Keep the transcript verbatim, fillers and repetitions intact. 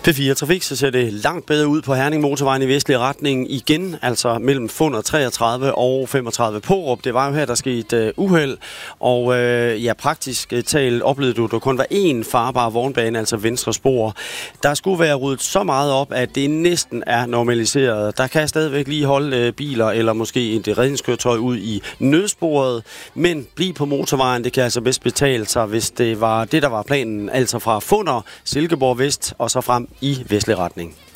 P fire Trafik, så ser det langt bedre ud på Herning Motorvejen i vestlig retning igen, altså mellem Funder treogtredive og femogtredive Pårup. Det var jo her, der skete uh, uheld, og uh, ja, praktisk uh, talt oplevede du, at der kun var én farbar vognbane, altså venstre spor. Der skulle være ryddet så meget op, at det næsten er normaliseret. Der kan stadigvæk lige holde uh, biler eller måske et redningskøretøj ud i nødsporet, men bliv på motorvejen, det kan altså bedst betale sig, hvis det var det, der var planen, altså fra Funder, Silkeborg Vest og så frem i vestlig retning.